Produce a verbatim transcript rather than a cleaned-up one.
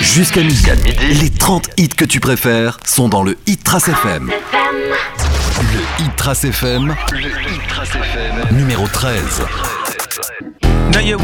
Jusqu'à midi, les trente hits que tu préfères sont dans le Hit Trace F M. Le Hit Trace F M, le Hit Trace F M, numéro treize.